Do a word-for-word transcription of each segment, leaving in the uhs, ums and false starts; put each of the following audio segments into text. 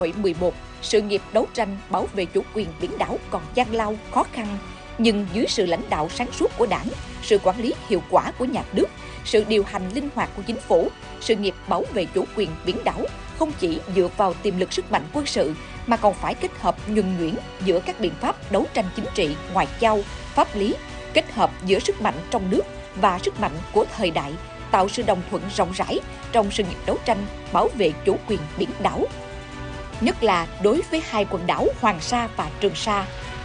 Hội mười một, sự nghiệp đấu tranh bảo vệ chủ quyền biển đảo còn gian lao, khó khăn, nhưng dưới sự lãnh đạo sáng suốt của Đảng, sự quản lý hiệu quả của nhà nước, sự điều hành linh hoạt của chính phủ, sự nghiệp bảo vệ chủ quyền biển đảo không chỉ dựa vào tiềm lực sức mạnh quân sự mà còn phải kết hợp nhuần nhuyễn giữa các biện pháp đấu tranh chính trị, ngoại giao, pháp lý, kết hợp giữa sức mạnh trong nước và sức mạnh của thời đại, tạo sự đồng thuận rộng rãi trong sự nghiệp đấu tranh bảo vệ chủ quyền biển đảo, nhất là đối với hai quần đảo Hoàng Sa và Trường Sa.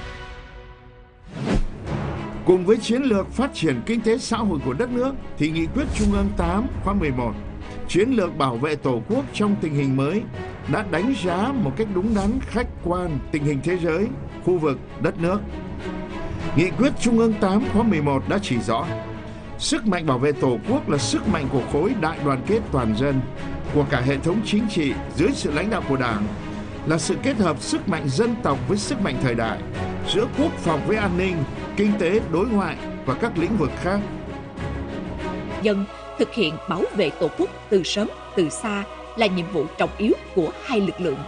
Cùng với chiến lược phát triển kinh tế xã hội của đất nước thì Nghị quyết Trung ương tám khóa mười một, chiến lược bảo vệ Tổ quốc trong tình hình mới đã đánh giá một cách đúng đắn, khách quan tình hình thế giới, khu vực, đất nước. Nghị quyết Trung ương tám khóa mười một đã chỉ rõ sức mạnh bảo vệ Tổ quốc là sức mạnh của khối đại đoàn kết toàn dân, của cả hệ thống chính trị dưới sự lãnh đạo của Đảng, là sự kết hợp sức mạnh dân tộc với sức mạnh thời đại, giữa quốc phòng với an ninh, kinh tế, đối ngoại và các lĩnh vực khác. Dân thực hiện bảo vệ Tổ quốc từ sớm, từ xa là nhiệm vụ trọng yếu của hai lực lượng.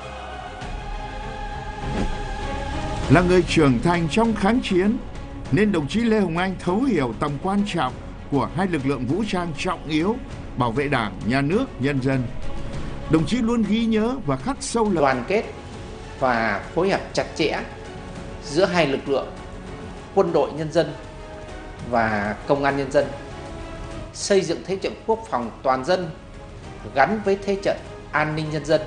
Là người trưởng thành trong kháng chiến, nên đồng chí Lê Hồng Anh thấu hiểu tầm quan trọng của hai lực lượng vũ trang trọng yếu bảo vệ Đảng, Nhà nước, nhân dân. Đồng chí luôn ghi nhớ và khắc sâu lời đoàn kết và phối hợp chặt chẽ giữa hai lực lượng quân đội nhân dân và công an nhân dân, xây dựng thế trận quốc phòng toàn dân gắn với thế trận an ninh nhân dân,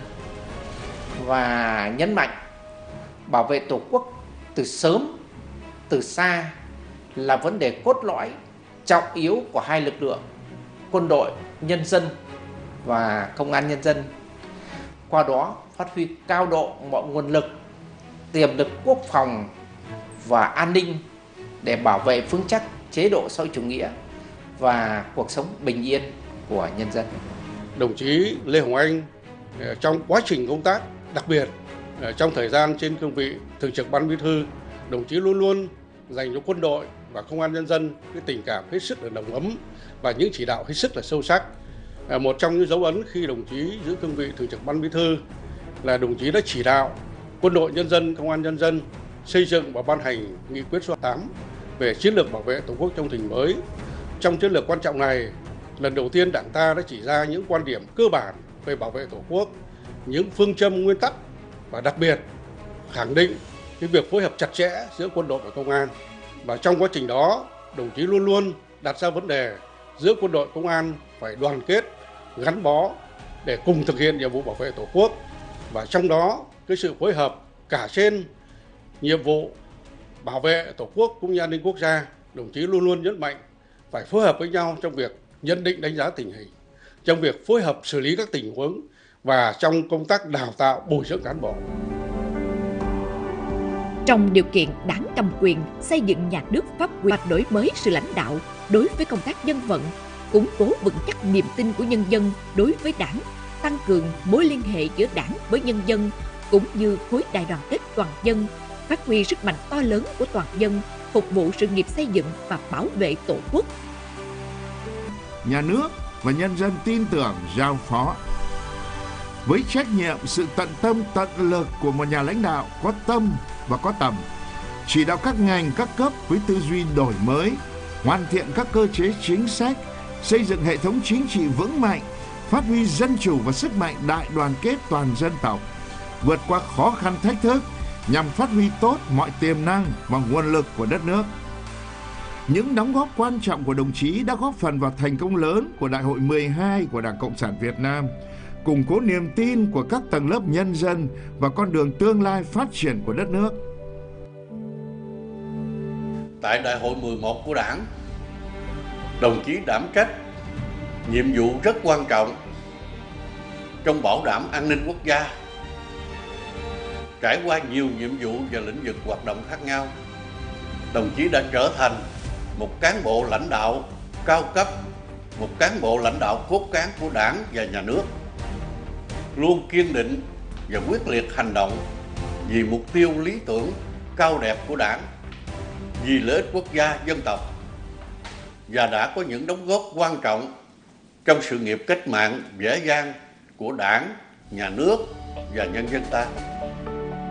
và nhấn mạnh bảo vệ Tổ quốc từ sớm, từ xa là vấn đề cốt lõi trọng yếu của hai lực lượng quân đội nhân dân và công an nhân dân. Qua đó phát huy cao độ mọi nguồn lực, tiềm lực quốc phòng và an ninh để bảo vệ vững chắc chế độ xã hội chủ nghĩa và cuộc sống bình yên của nhân dân. Đồng chí Lê Hồng Anh trong quá trình công tác, đặc biệt trong thời gian trên cương vị Thường trực Ban Bí thư, đồng chí luôn luôn dành cho quân đội và công an nhân dân cái tình cảm hết sức là nồng ấm và những chỉ đạo hết sức là sâu sắc. Một trong những dấu ấn khi đồng chí giữ cương vị Thường trực Ban Bí thư là đồng chí đã chỉ đạo quân đội nhân dân, công an nhân dân xây dựng và ban hành nghị quyết số tám về chiến lược bảo vệ Tổ quốc trong tình hình mới. Trong chiến lược quan trọng này, lần đầu tiên Đảng ta đã chỉ ra những quan điểm cơ bản về bảo vệ Tổ quốc, những phương châm nguyên tắc, và đặc biệt khẳng định cái việc phối hợp chặt chẽ giữa quân đội và công an. Và trong quá trình đó, đồng chí luôn luôn đặt ra vấn đề giữa quân đội công an phải đoàn kết, gắn bó để cùng thực hiện nhiệm vụ bảo vệ Tổ quốc. Và trong đó, cái sự phối hợp cả trên nhiệm vụ bảo vệ Tổ quốc cũng như an ninh quốc gia, đồng chí luôn luôn nhấn mạnh phải phối hợp với nhau trong việc nhận định đánh giá tình hình, trong việc phối hợp xử lý các tình huống và trong công tác đào tạo bồi dưỡng cán bộ. Trong điều kiện Đảng cầm quyền, xây dựng nhà nước pháp quyền và đổi mới sự lãnh đạo đối với công tác dân vận, củng cố vững chắc niềm tin của nhân dân đối với Đảng, tăng cường mối liên hệ giữa Đảng với nhân dân cũng như khối đại đoàn kết toàn dân, phát huy sức mạnh to lớn của toàn dân, phục vụ sự nghiệp xây dựng và bảo vệ Tổ quốc. Nhà nước và nhân dân tin tưởng giao phó. Với trách nhiệm, sự tận tâm tận lực của một nhà lãnh đạo có tâm và có tầm, chỉ đạo các ngành các cấp với tư duy đổi mới, hoàn thiện các cơ chế chính sách, xây dựng hệ thống chính trị vững mạnh, phát huy dân chủ và sức mạnh đại đoàn kết toàn dân tộc, vượt qua khó khăn thách thức nhằm phát huy tốt mọi tiềm năng và nguồn lực của đất nước. Những đóng góp quan trọng của đồng chí đã góp phần vào thành công lớn của Đại hội mười hai của Đảng Cộng sản Việt Nam, củng cố niềm tin của các tầng lớp nhân dân và con đường tương lai phát triển của đất nước. Tại Đại hội mười một của Đảng, đồng chí đảm trách nhiệm vụ rất quan trọng trong bảo đảm an ninh quốc gia. Trải qua nhiều nhiệm vụ và lĩnh vực hoạt động khác nhau, đồng chí đã trở thành một cán bộ lãnh đạo cao cấp, một cán bộ lãnh đạo cốt cán của Đảng và Nhà nước, luôn kiên định và quyết liệt hành động vì mục tiêu lý tưởng cao đẹp của Đảng, vì lợi ích quốc gia dân tộc, và đã có những đóng góp quan trọng trong sự nghiệp cách mạng vẻ vang của Đảng, Nhà nước và nhân dân ta.